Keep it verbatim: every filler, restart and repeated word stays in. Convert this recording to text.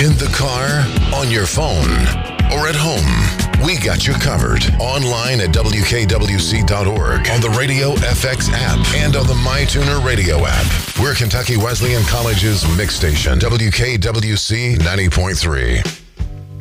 In the car, on your phone, or at home, we got you covered. Online at W K W C dot org, on the Radio F X app, and on the MyTuner Radio app. We're Kentucky Wesleyan College's mix station, W K W C ninety point three.